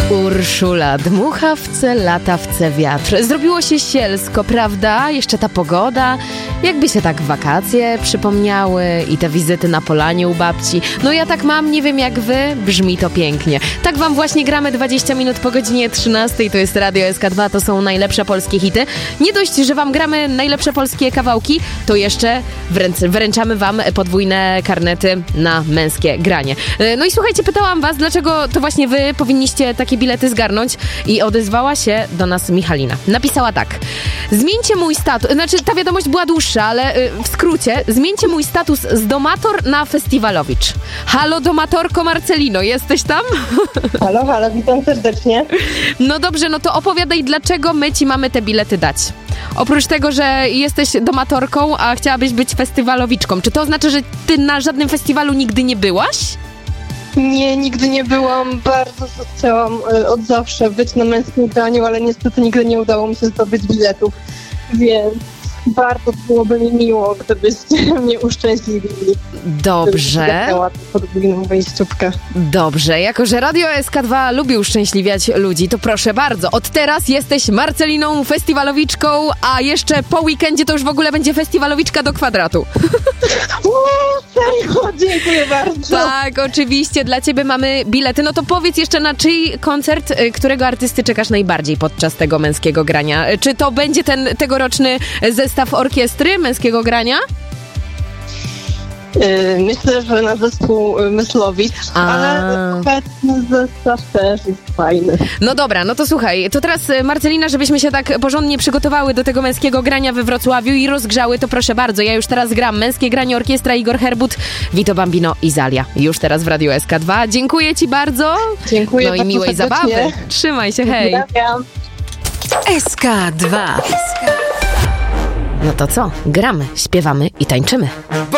Urszula, dmuchawce, latawce, wiatr. Zrobiło się sielsko, prawda? Jeszcze ta pogoda. Jakby się tak wakacje przypomniały i te wizyty na polanie u babci. No ja tak mam, nie wiem jak wy, brzmi to pięknie. Tak wam właśnie gramy 20 minut po godzinie 13. To jest Radio SK2, to są najlepsze polskie hity. Nie dość, że wam gramy najlepsze polskie kawałki, to jeszcze wręczamy wam podwójne karnety na męskie granie. No i słuchajcie, pytałam was, dlaczego to właśnie wy powinniście takie bilety zgarnąć i odezwała się do nas Michalina. Napisała tak: zmieńcie mój status, znaczy ta wiadomość była dłuższa, ale w skrócie, zmieńcie mój status z domator na festiwalowicz. Halo domatorko Marcelino, jesteś tam? Halo, witam serdecznie. No dobrze, no to opowiadaj, dlaczego my ci mamy te bilety dać. Oprócz tego, że jesteś domatorką, a chciałabyś być festiwalowiczką, czy to oznacza, że ty na żadnym festiwalu nigdy nie byłaś? Nie, nigdy nie byłam. Bardzo chciałam od zawsze być na męskim graniu, ale niestety nigdy nie udało mi się zdobyć biletów, więc bardzo byłoby mi miło, gdybyście mnie uszczęśliwili. Dobrze. Podwójną wejściówkę. Dobrze, jako że Radio SK2 lubi uszczęśliwiać ludzi, to proszę bardzo, od teraz jesteś Marceliną festiwalowiczką, a jeszcze po weekendzie to już w ogóle będzie festiwalowiczka do kwadratu. Serio? Dziękuję bardzo. Tak, oczywiście, dla ciebie mamy bilety. No to powiedz jeszcze, na czyj koncert, którego artysty czekasz najbardziej podczas tego męskiego grania? Czy to będzie ten tegoroczny zestaw orkiestry męskiego grania? Myślę, że na zespół Mysłowicz, ale obecny zestaw też jest fajny. No dobra, no to słuchaj, to teraz Marcelina, żebyśmy się tak porządnie przygotowały do tego męskiego grania we Wrocławiu i rozgrzały, to proszę bardzo, ja już teraz gram męskie granie, orkiestra Igor Herbut, Vito Bambino i Zalia. Już teraz w Radio SK2. Dziękuję ci bardzo. Dziękuję. No i miłej zabawy. Trzymaj się, hej. Pozdrawiam. SK2. No to co? Gramy, śpiewamy i tańczymy.